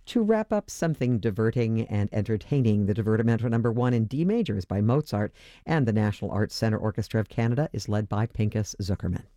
To wrap up, something diverting and entertaining, the Divertimento Number 1 in D major is by Mozart, and the National Arts Centre Orchestra of Canada is led by Pinchas Zuckerman.